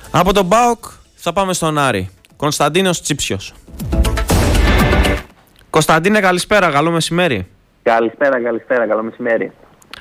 Από τον ΠΑΟΚ θα πάμε στον Άρη. Κωνσταντίνος Τσίψιος. Κωνσταντίνε, καλησπέρα, καλό μεσημέρι. Καλησπέρα, καλό μεσημέρι.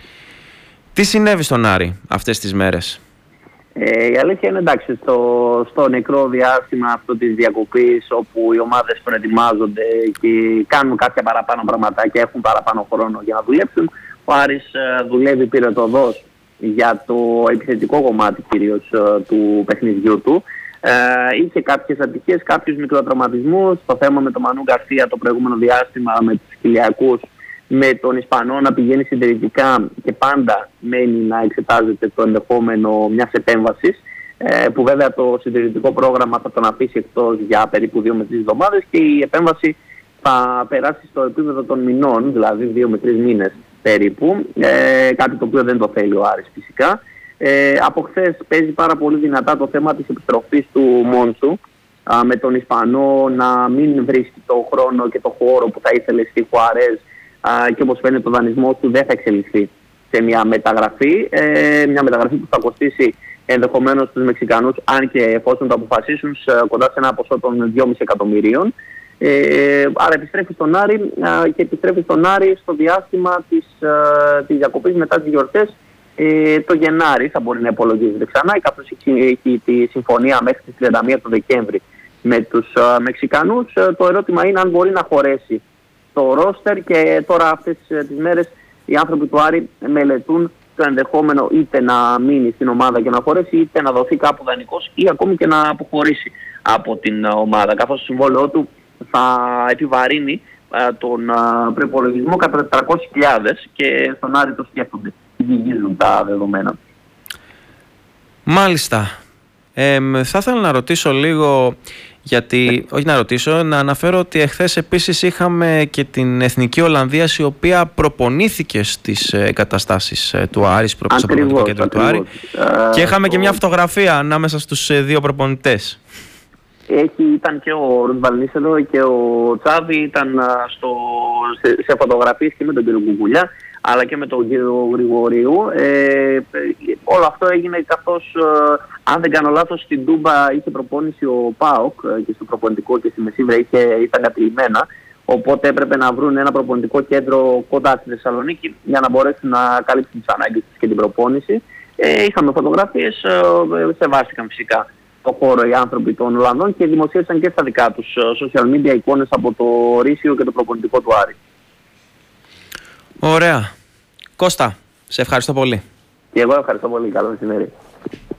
Τι συνέβη στον Άρη αυτές τις μέρες? Η αλήθεια είναι εντάξει, στο νεκρό διάστημα αυτό της διακοπής, όπου οι ομάδες προετοιμάζονται και κάνουν κάποια παραπάνω πραγματάκια, έχουν παραπάνω χρόνο για να δουλέψουν, ο Άρης δουλεύει πυρετωδώς για το επιθετικό κομμάτι κυρίως του παιχνιδιού του. Είχε κάποιες ατυχίες, κάποιους μικροτραυματισμούς. Το θέμα με τον Μανού Γκαρσία το προηγούμενο διάστημα, με τους Κυλιακούς, με τον Ισπανό να πηγαίνει συντηρητικά και πάντα μένει να εξετάζεται το ενδεχόμενο μιας επέμβασης, που βέβαια το συντηρητικό πρόγραμμα θα τον αφήσει εκτός για περίπου 2 με 3 εβδομάδες και η επέμβαση θα περάσει στο επίπεδο των μηνών, δηλαδή 2 με 3 μήνες περίπου, κάτι το οποίο δεν το θέλει ο Άρης φυσικά. Από χθες παίζει πάρα πολύ δυνατά το θέμα της επιστροφής του Μόντσου, με τον Ισπανό να μην βρίσκει το χρόνο και το χώρο που θα ήθελε στη Χουαρέζ, και όπως φαίνεται ο δανεισμός του δεν θα εξελιχθεί σε μια μεταγραφή, μια μεταγραφή που θα κοστίσει ενδεχομένως τους Μεξικανούς, αν και εφόσον το αποφασίσουν, κοντά σε ένα ποσό των 2,5 εκατομμυρίων. Άρα επιστρέφει στον Άρη και επιστρέφει στον Άρη στο διάστημα της διακοπής μετά τις γιορτές. Το Γενάρη θα μπορεί να υπολογίζεται ξανά, καθώς έχει τη συμφωνία μέχρι τις 31 του Δεκέμβρη με τους Μεξικανούς. Το ερώτημα είναι αν μπορεί να χωρέσει το ρόστερ, και τώρα αυτές τις μέρες οι άνθρωποι του Άρη μελετούν το ενδεχόμενο είτε να μείνει στην ομάδα και να χωρέσει, είτε να δοθεί κάπου δανεικός ή ακόμη και να αποχωρήσει από την ομάδα, καθώς το συμβόλαιό του θα επιβαρύνει τον προϋπολογισμό κατά 400.000 και στον Άρη το σκέφτονται, γυρίζουν τα δεδομένα. Μάλιστα. Θα ήθελα να ρωτήσω λίγο, να αναφέρω ότι εχθές επίσης είχαμε και την Εθνική Ολλανδίας, η οποία προπονήθηκε στις εγκαταστάσεις του Άρη, στο προπονητικό κέντρο του Άρη, και είχαμε και μια φωτογραφία ανάμεσα στους δύο προπονητές. Ήταν και ο Ρουσβαλνίσελο και ο Τσάβη, ήταν σε φωτογραφίες και με τον κύριο Κουκουλιά αλλά και με τον κύριο Γρηγορίου. Όλο αυτό έγινε καθώς, αν δεν κάνω λάθος, στην Τούμπα είχε προπόνηση ο ΠΑΟΚ και στο προπονητικό, και στη Μεσίβρα ήταν κατηλημένα. Οπότε έπρεπε να βρουν ένα προπονητικό κέντρο κοντά στη Θεσσαλονίκη για να μπορέσουν να καλύψουν τις ανάγκες τους και την προπόνηση. Είχαμε φωτογραφίες, σεβάστηκαν φυσικά το χώρο οι άνθρωποι των Ολλανδών και δημοσίευσαν και στα δικά τους social media εικόνες από το Ρήσιο και το προπονητικό του Άρη. Ωραία. Κώστα, σε ευχαριστώ πολύ. Και εγώ ευχαριστώ πολύ. Καλό μεσημέρι.